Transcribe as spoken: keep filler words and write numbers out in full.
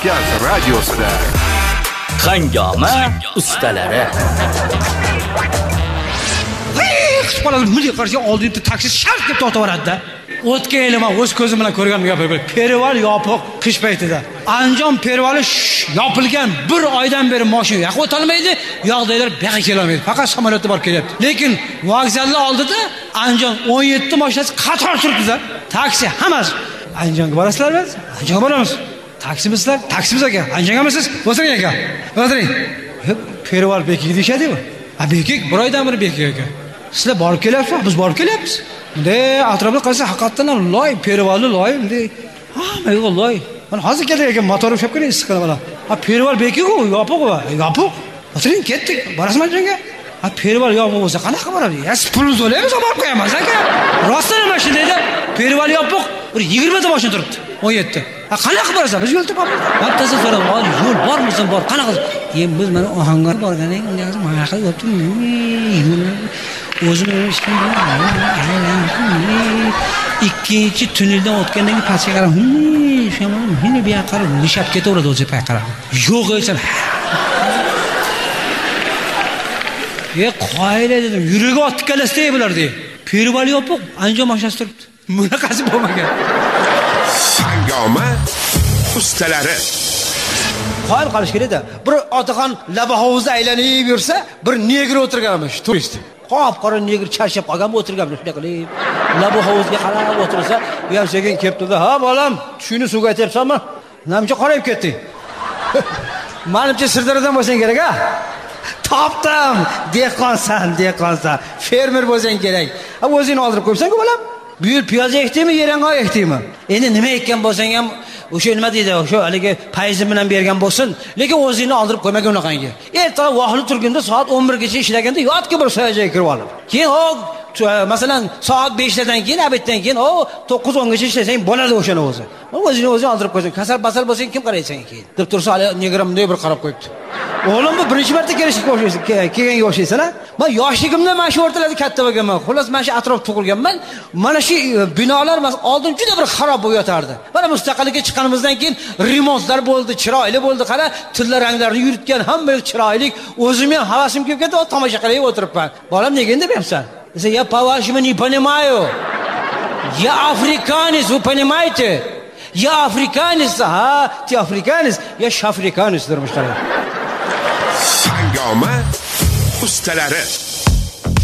Gaz radiosida Hangoma ustalari. Xishpalaz milliy qarshi oldinda taksi shart deb to'xtaveradi-da. O'tgan yili men o'z ko'zim bilan ko'rganim gapir. Perval yopiq qish paytida. Andijon pervali yopilgan bir oydan beri mashina yoqib o'tolmaydi, yo'qdagilar buyoqqa kelolmaydi. Faqat samolyotda borib kelyapti. Lekin vokzalni oldida Andijon o'n yetti mashinasi qator turibdi-da. Taksi hammasi. Andijonga borasizlarmi? Andijonga boramiz. Taksimizlar, taksimiz aka. Andijongamisiz? O'tiring aka. O'tiring. Perval bekik deyshadi-ku. Ha bekik bir oydan beri bekik aka. Sizlar borib kelyapsiz, biz borib kelyapmiz. De atrofga qarasa haqiqatan ham loy, pervalli loy, de. Ha, menga loy. Mana hozir keldik ekan, motorim shab kelib issiq qilib mana. Ha, perval bekiku, yopiq va, yopiq. O'tiring, ketdik. Borasizmi Andijonga? Ha, perval yopiq bo'lsa qanaqa boradi? Ya, pul to'laymiz, borib qo'yamiz aka. Rostdan ham shu deydi. Perval yopiq, bir yigirma ta mashina turibdi. o'n yetti. Ha, qanaqa borasiz? Biz yo'l topamiz. Bittasi so'rab, "Yo'l bormisan, bor. Qanaqa?" Endi biz mana Ohangar borganing, mana qilib o'tdim. O'zini ishdan ikkinchi tunneldan o'tgandan keyin pastga qarab, "Shamol, meni bu yoqqa qarab, nishab ketaveradi o'zi pay qarab." Yo'q aysan. "Ye, qoyil dedim, yuragi otib kelasday bulardi. Perval yopiq, Andijon mashinasi turibdi. Bunaqasi bo'lmagan." Hangoma ustalari. Qoyil qolish kerak-da. Bir otaxon laba hovuzda aylanib yursa, bir negr o'tirganmish, turist. Qop-qora negr charchab qolgan o'tirganmish, shunday qilib. Laba hovuzga qarab o'tirsa, u ham sekin kelibdi-da, "Ha, bolam, shuni suvga aytyapsanmi? Namcha qorayib ketding." Menimcha Sirdaryodan bo'lsang kerak-a? Topdim. Dehqonsan, dehqonsan. Fermer bo'lsang kerak. Ha, o'zingni oldirib qo'yibsan-ku, bolam. Bu yil piyoz ekdingmi, yerangga ekdingmi? Endi nima ekkan bo'lsang ham o'sha nima deydi, o'sha haligi payzi bilan bergan bo'lsin, lekin o'zingni oldirib qo'ymagan unaqangi. Ertaga vohli turganda soat o'n bir gacha ishlaganda yotki bir soyajoyga kirib olib. Keyin o masalan soat beshdan keyin, abetdan keyin o to'qqiz o'n gacha ishlasang bo'ladi o'shani o'zi. O'zingni o'zing oldirib qo'ysang, kasal basal bo'lsang kim qaraysan keyin? Deb tursa hali negrim bunday bir qarab qo'yibdi. O'g'lim bu birinchi marta kelishga o'xshaysan, kelganga o'xshaysan-a? Men yoshligimda mana shu o'rtalarda katta bo'lganman. Xullas mana shu atrofda tug'ilganman. Mana shu binolar oldin juda bir xarob bo'lib yotardi. Mana mustaqillikka chiqqanimizdan keyin remontlar bo'ldi, chiroyli bo'ldi. Qara, tilla ranglarni yuritgan, hamma chiroyli. O'zim ham havasim kelib ketdi, tomosha qilib o'tiribman. Bolam nega endi deyapsan? Desa, "Я по-вашему не понимаю. Я африканец, вы понимаете? Я африканец, а ты африканец, я шафриканец", dermişlar. Hangoma ustalari.